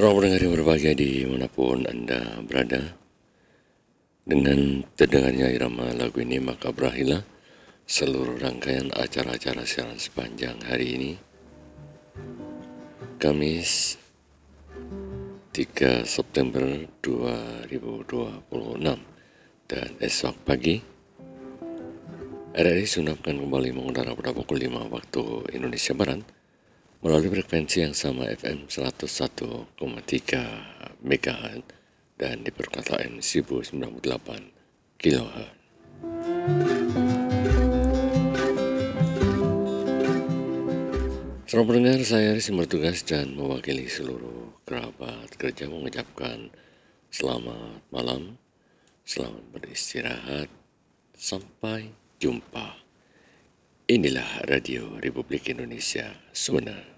Ruang pendengar yang berbahagia dimanapun Anda berada, dengan terdengarnya irama lagu ini maka berakhirlah seluruh rangkaian acara-acara siaran sepanjang hari ini, Kamis 3 September 2026, dan esok pagi RRI Sunapkan kembali mengudara pada pukul 5 waktu Indonesia Barat melalui frekuensi yang sama FM 101,3 MHz dan di perkataan 1098 kHz. Selamat pendengar, saya Rizky bertugas dan mewakili seluruh kerabat kerja mengucapkan selamat malam, selamat beristirahat, sampai jumpa. Inilah Radio Republik Indonesia Sumeneb.